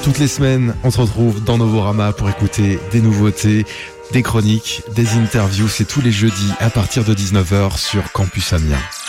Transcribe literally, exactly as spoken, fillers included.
Toutes les semaines, on se retrouve dans Novorama pour écouter des nouveautés, des chroniques, des interviews. C'est tous les jeudis à partir de dix-neuf heures sur Campus Amiens.